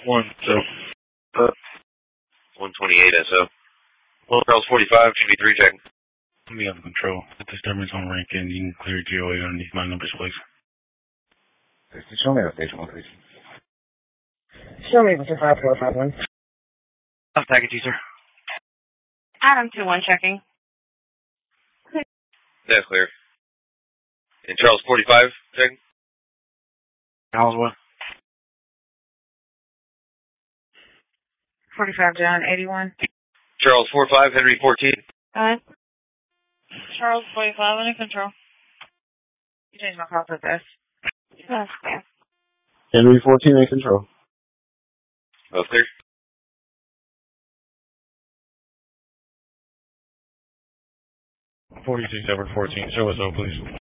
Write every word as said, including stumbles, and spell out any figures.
one, so. Uh, one twenty-eight S O. Well, Charles forty-five, should be three checking. Let me have control. The disturbance on Rankin. You can clear G O A underneath my numbers, please. Show me the station one, please. Show me Victor five four five one. Off package, you, sir. Adam two one checking. That's clear. And Charles forty-five, checking. Charles what? forty-five John eighty-one. Charles forty-five, Henry fourteen. Alright. Charles forty-five under control. You changed my call to this. That's clear. Henry fourteen in control. Both clear. forty-six over fourteen. Show us O, please.